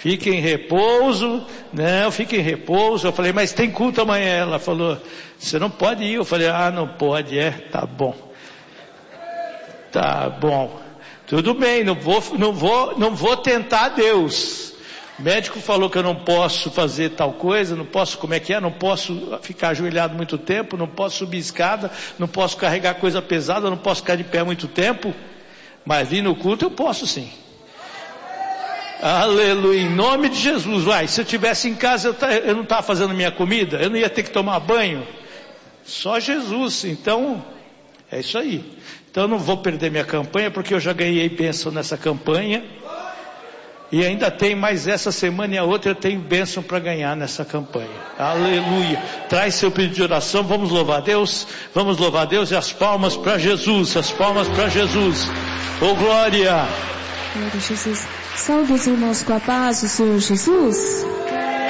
Fique em repouso. Não, fique em repouso. Eu falei, mas tem culto amanhã. Ela falou, você não pode ir. Eu falei, não pode, tá bom. Tá bom. Tudo bem, não vou tentar Deus. O médico falou que eu não posso fazer tal coisa, não posso, não posso ficar ajoelhado muito tempo, não posso subir escada, não posso carregar coisa pesada, não posso ficar de pé muito tempo, mas vir no culto eu posso sim. Aleluia, em nome de Jesus. Se eu estivesse em casa, eu não estava fazendo minha comida, eu não ia ter que tomar banho, só Jesus. Então, é isso aí. Então eu não vou perder minha campanha, porque eu já ganhei bênção nessa campanha. E ainda tem mais essa semana e a outra eu tenho bênção para ganhar nessa campanha. Aleluia. Traz seu pedido de oração, vamos louvar a Deus. Vamos louvar a Deus e as palmas para Jesus. As palmas para Jesus. Oh glória. Glória a Jesus. Saúde os irmãos com a paz do Senhor Jesus.